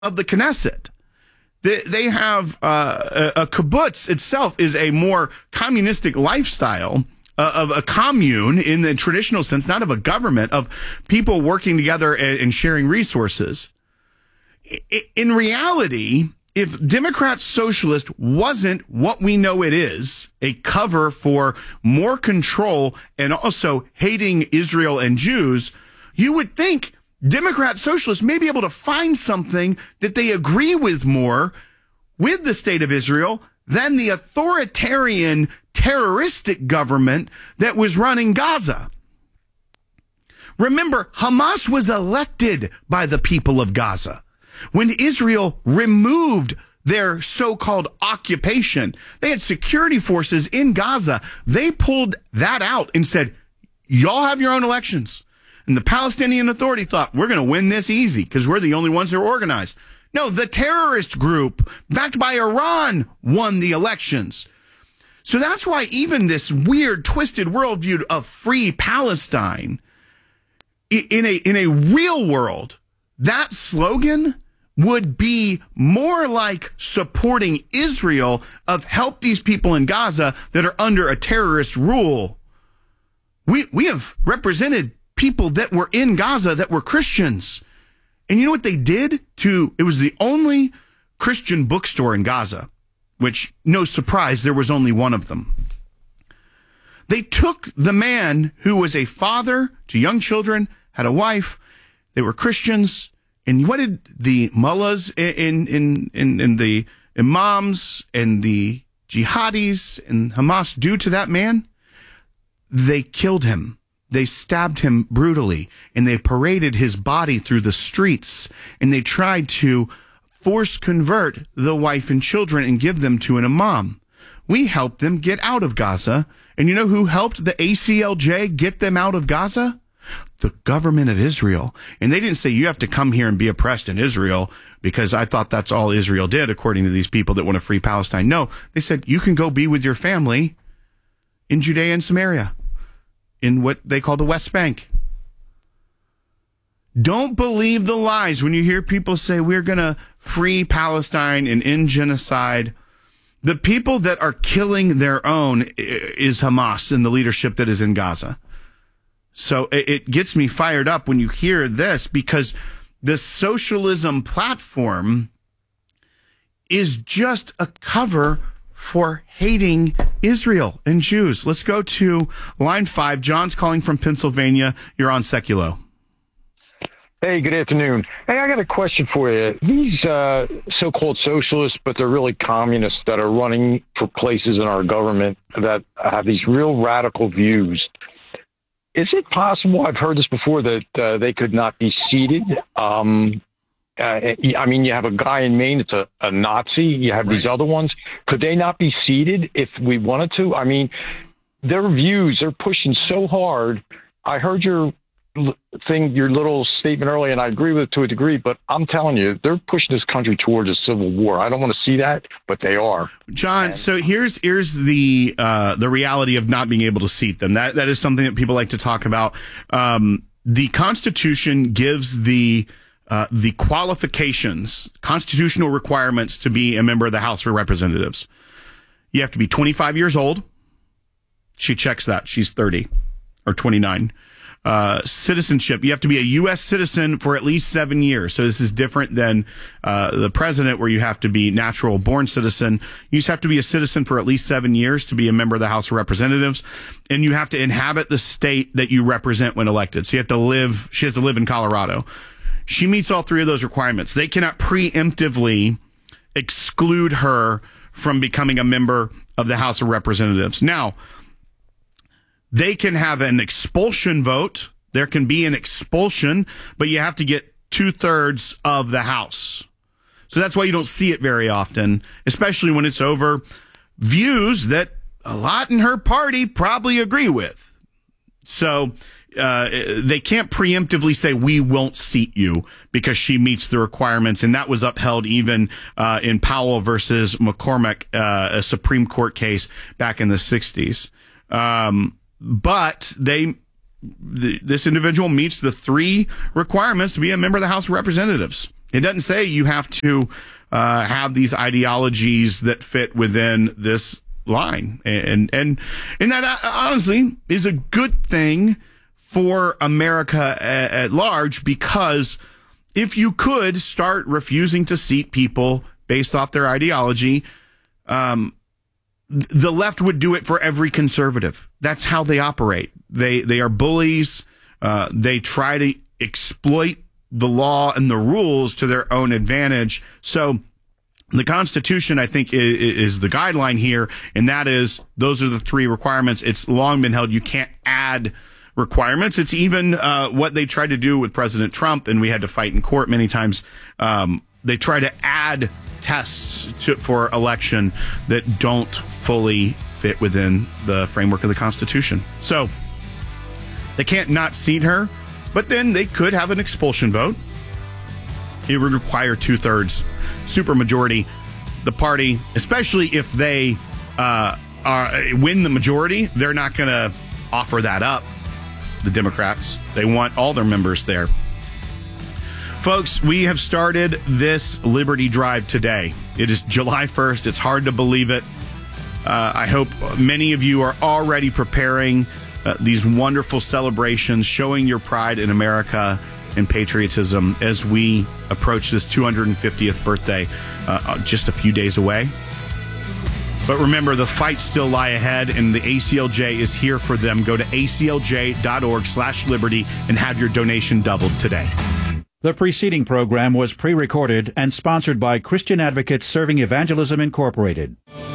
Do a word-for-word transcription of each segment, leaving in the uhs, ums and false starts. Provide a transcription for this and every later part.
of the Knesset. They, they have uh, a, a kibbutz itself is a more communistic lifestyle uh, of a commune in the traditional sense, not of a government, of people working together and, and sharing resources. I, in reality, if Democrat Socialist wasn't what we know it is, a cover for more control and also hating Israel and Jews, you would think Democrat Socialists may be able to find something that they agree with more with the state of Israel than the authoritarian terroristic government that was running Gaza. Remember, Hamas was elected by the people of Gaza. When Israel removed their so-called occupation, they had security forces in Gaza. They pulled that out and said, y'all have your own elections. And the Palestinian Authority thought, we're going to win this easy because we're the only ones that are organized. No, the terrorist group backed by Iran won the elections. So that's why even this weird, twisted worldview of free Palestine, in a, in a real world, that slogan would be more like supporting Israel of help these people in Gaza that are under a terrorist rule. We, we have represented people that were in Gaza that were Christians. And you know what they did to, it was the only Christian bookstore in Gaza, which, no surprise, there was only one of them. They took the man who was a father to young children, had a wife, they were Christians, and what did the mullahs in, in, in, in the imams and the jihadis and Hamas do to that man? They killed him. They stabbed him brutally, and they paraded his body through the streets, and they tried to force convert the wife and children and give them to an imam. We helped them get out of Gaza, and you know who helped the A C L J get them out of Gaza? The government of Israel. And they didn't say, you have to come here and be oppressed in Israel, because I thought that's all Israel did, according to these people that want to free Palestine. No, they said, you can go be with your family in Judea and Samaria, in what they call the West Bank. Don't believe the lies when you hear people say we're going to free Palestine and end genocide. The people that are killing their own is Hamas and the leadership that is in Gaza. So it gets me fired up when you hear this, because the socialism platform is just a cover for hating Israel and Jews. Let's go to line five. John's calling from Pennsylvania. You're on Seculo. Hey, good afternoon. Hey, I got a question for you. These uh, so-called socialists, but they're really communists that are running for places in our government that have these real radical views. Is it possible, I've heard this before, that uh, they could not be seated? Um Uh, I mean, you have a guy in Maine that's a, a Nazi. You have right. these other ones. Could they not be seated if we wanted to? I mean, their views, they're pushing so hard. I heard your thing, your little statement earlier, and I agree with it to a degree, but I'm telling you, they're pushing this country towards a civil war. I don't want to see that, but they are. John, and- so here's here's the uh, the reality of not being able to seat them. That That is something that people like to talk about. Um, the Constitution gives the Uh, the qualifications, constitutional requirements to be a member of the House of Representatives. You have to be twenty-five years old. She checks that. She's thirty or twenty-nine. Uh, citizenship. You have to be a U S citizen for at least seven years. So this is different than uh, the president, where you have to be natural born citizen. You just have to be a citizen for at least seven years to be a member of the House of Representatives. And you have to inhabit the state that you represent when elected. So you have to live, she has to live in Colorado. She meets all three of those requirements. They cannot preemptively exclude her from becoming a member of the House of Representatives. Now, they can have an expulsion vote. There can be an expulsion, but you have to get two-thirds of the House. So that's why you don't see it very often, especially when it's over views that a lot in her party probably agree with. So Uh, they can't preemptively say we won't seat you because she meets the requirements, and that was upheld even uh, in Powell versus McCormick, uh, a Supreme Court case back in the sixties. Um, but they, th- this individual meets the three requirements to be a member of the House of Representatives. It doesn't say you have to uh, have these ideologies that fit within this line. And, and, and that honestly is a good thing for America at, at large, because if you could start refusing to seat people based off their ideology, um, the left would do it for every conservative. That's how they operate. They they are bullies. Uh, they try to exploit the law and the rules to their own advantage. So the Constitution, I think, is, is the guideline here, and that is those are the three requirements. It's long been held you can't add requirements. It's even uh, what they tried to do with President Trump, and we had to fight in court many times. Um, they try to add tests to, for election that don't fully fit within the framework of the Constitution. So they can't not seat her, but then they could have an expulsion vote. It would require two-thirds supermajority. The party, especially if they uh, are, win the majority, they're not going to offer that up. The Democrats, they want all their members there. Folks, we have started this Liberty Drive today. It is July first. It's hard to believe it. Uh, I hope many of you are already preparing uh, these wonderful celebrations, showing your pride in America and patriotism as we approach this two hundred fiftieth birthday uh, just a few days away. But remember, the fights still lie ahead, and the A C L J is here for them. Go to A C L J dot org slash liberty and have your donation doubled today. The preceding program was pre-recorded and sponsored by Christian Advocates Serving Evangelism Incorporated.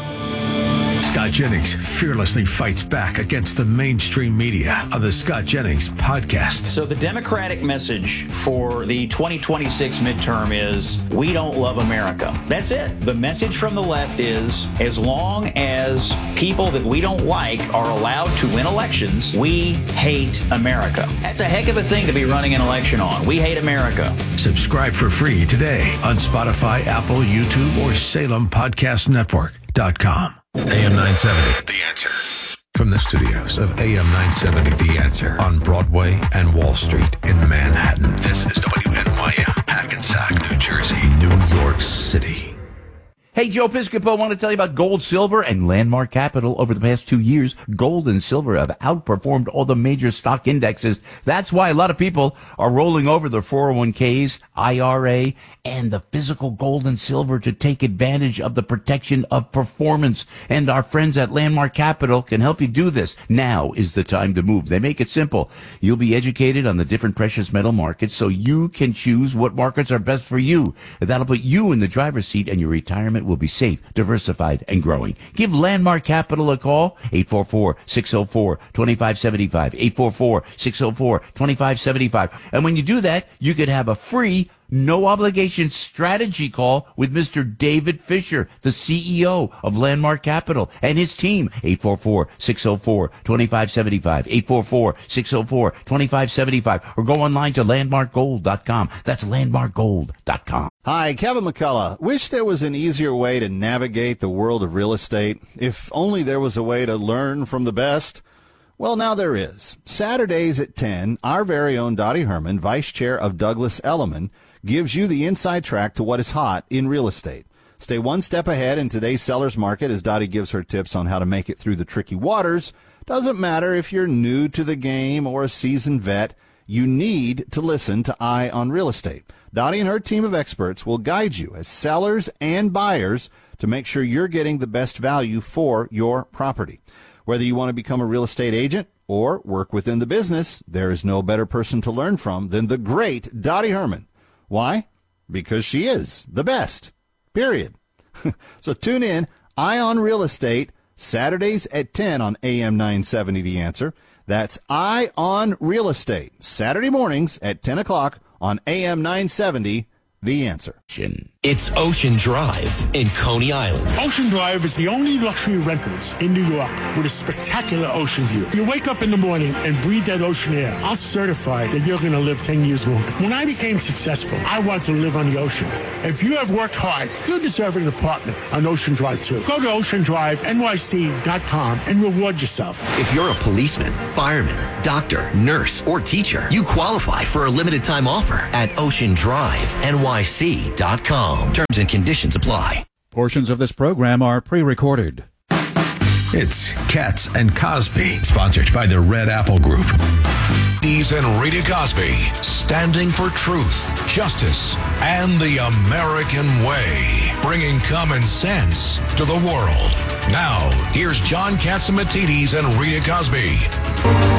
Scott Jennings fearlessly fights back against the mainstream media on the Scott Jennings podcast. So the Democratic message for the twenty twenty-six midterm is, we don't love America. That's it. The message from the left is, as long as people that we don't like are allowed to win elections, we hate America. That's a heck of a thing to be running an election on. We hate America. Subscribe for free today on Spotify, Apple, YouTube, or Salem Podcast Network dot com. A M nine seventy, The Answer. From the studios of A M nine seventy, The Answer on Broadway and Wall Street in Manhattan. This is W N Y M, Hackensack, New Jersey, New York City. Hey, Joe Piscopo, I want to tell you about gold, silver, and Landmark Capital. Over the past two years, gold and silver have outperformed all the major stock indexes. That's why a lot of people are rolling over their four oh one k's, I R A, and the physical gold and silver to take advantage of the protection of performance. And our friends at Landmark Capital can help you do this. Now is the time to move. They make it simple. You'll be educated on the different precious metal markets so you can choose what markets are best for you. That'll put you in the driver's seat, and your retirement will be safe, diversified, and growing. Give Landmark Capital a call, eight four four, six oh four, two five seven five, eight four four, six oh four, two five seven five. And when you do that, you could have a free, no obligation strategy call with Mister David Fisher, the C E O of Landmark Capital, and his team. eight four four, six oh four, two five seven five, eight four four, six oh four, two five seven five, or go online to landmark gold dot com. That's landmark gold dot com. Hi, Kevin McCullough. Wish there was an easier way to navigate the world of real estate. If only there was a way to learn from the best. Well, now there is. Saturdays at ten, our very own Dottie Herman, Vice Chair of Douglas Elliman, gives you the inside track to what is hot in real estate. Stay one step ahead in today's seller's market as Dottie gives her tips on how to make it through the tricky waters. Doesn't matter if you're new to the game or a seasoned vet, you need to listen to Eye on Real Estate. Dottie and her team of experts will guide you as sellers and buyers to make sure you're getting the best value for your property. Whether you want to become a real estate agent or work within the business, there is no better person to learn from than the great Dottie Herman. Why? Because she is the best. Period. So tune in, Eye on Real Estate, Saturdays at ten on A M nine seventy, The Answer. That's Eye on Real Estate, Saturday mornings at ten o'clock on A M nine seventy, The Answer. It's Ocean Drive in Coney Island. Ocean Drive is the only luxury rentals in New York with a spectacular ocean view. You wake up in the morning and breathe that ocean air. I'll certify that you're going to live ten years longer. When I became successful, I wanted to live on the ocean. If you have worked hard, you deserve an apartment on Ocean Drive too. Go to ocean drive N Y C dot com and reward yourself. If you're a policeman, fireman, doctor, nurse, or teacher, you qualify for a limited time offer at Ocean Drive N Y C. Y C dot com. Terms and conditions apply. Portions of this program are pre-recorded. It's Katz and Cosby, sponsored by the Red Apple Group. Dees and Rita Cosby, standing for truth, justice, and the American way, bringing common sense to the world. Now, here's John Catsimatidis and Rita Cosby.